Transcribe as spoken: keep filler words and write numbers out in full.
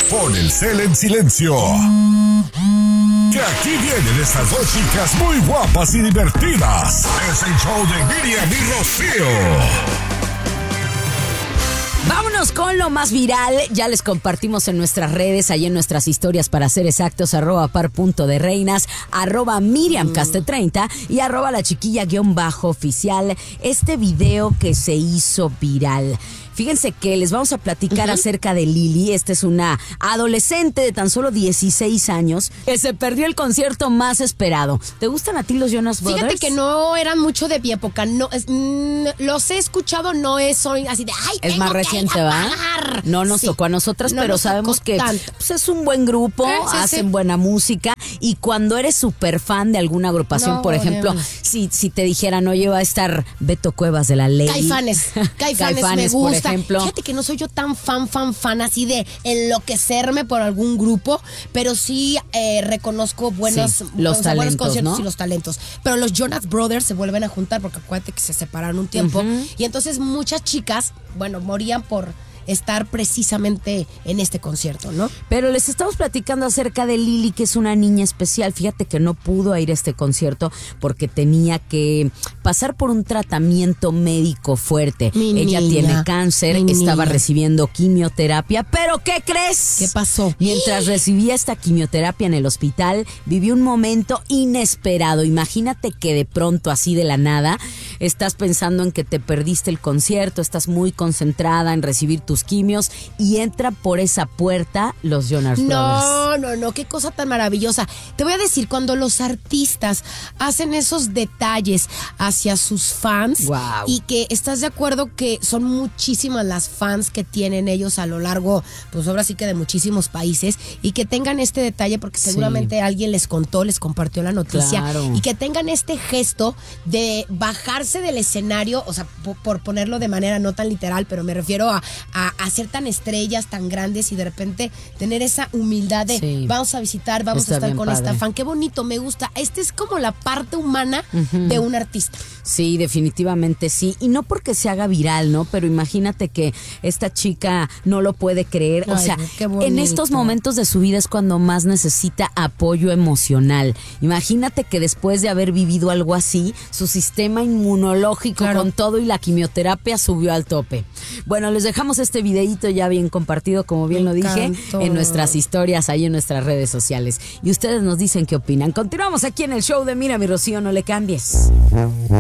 Pon el cel en silencio. Que aquí vienen estas dos chicas muy guapas y divertidas. Es el show de Miriam y Rocío. Vámonos con lo más viral. Ya les compartimos en nuestras redes, ahí en nuestras historias para ser exactos, arroba par punto de reinas, arroba Miriam Caste treinta y arroba la chiquilla guión bajo oficial. Este video que se hizo viral. Fíjense que les vamos a platicar uh-huh. acerca de Lili. Esta es una adolescente de tan solo dieciséis años que se perdió el concierto más esperado. ¿Te gustan a ti los Jonas Brothers? Fíjate que no eran mucho de mi época. No, es, mm, los he escuchado, no es soy así de ay, es más reciente, ¿va? No nos sí. tocó a nosotras, no pero sabemos que pues, es un buen grupo, eh, sí, hacen sí. buena música. Y cuando eres súper fan de alguna agrupación, no, por ejemplo, no. si, si te dijeran, oye, va a estar Beto Cuevas de la Ley. Caifanes. Caifanes, Caifanes me gusta. Ejemplo. Fíjate que no soy yo tan fan, fan, fan así de enloquecerme por algún grupo, pero sí eh, reconozco buenos, sí, los o sea, talentos, buenos conciertos ¿no? y los talentos. Pero los Jonas Brothers se vuelven a juntar porque acuérdate que se separaron un tiempo uh-huh. y entonces muchas chicas, bueno, morían por estar precisamente en este concierto, ¿no? Pero les estamos platicando acerca de Lili, que es una niña especial. Fíjate que no pudo ir a este concierto porque tenía que pasar por un tratamiento médico fuerte. Mi Ella niña, tiene cáncer, estaba niña. recibiendo quimioterapia, pero ¿qué crees? ¿Qué pasó? Mientras recibía esta quimioterapia en el hospital, vivió un momento inesperado. Imagínate que de pronto, así de la nada, estás pensando en que te perdiste el concierto, estás muy concentrada en recibir tus quimios y entra por esa puerta los Jonas Brothers. No, no, no, qué cosa tan maravillosa. Te voy a decir, cuando los artistas hacen esos detalles hacia sus fans, wow. y que estás de acuerdo que son muchísimas las fans que tienen ellos a lo largo, pues ahora sí que de muchísimos países, y que tengan este detalle porque seguramente sí. alguien les contó, les compartió la noticia, claro. y que tengan este gesto de bajarse del escenario, o sea, por, por ponerlo de manera no tan literal, pero me refiero a, a A, a ser tan estrellas, tan grandes y de repente tener esa humildad de sí. vamos a visitar, vamos Está a estar con padre. esta fan. Qué bonito, me gusta. Esta es como la parte humana uh-huh. de un artista. Sí, definitivamente sí. Y no porque se haga viral, ¿no? Pero imagínate que esta chica no lo puede creer. Ay, o sea, qué en estos momentos de su vida es cuando más necesita apoyo emocional. Imagínate que después de haber vivido algo así, su sistema inmunológico claro. con todo y la quimioterapia subió al tope. Bueno, les dejamos este videíto ya bien compartido, como bien Me lo dije, encantó. en nuestras historias, ahí en nuestras redes sociales. Y ustedes nos dicen qué opinan. Continuamos aquí en el show de Mira mi Rocío, no le cambies.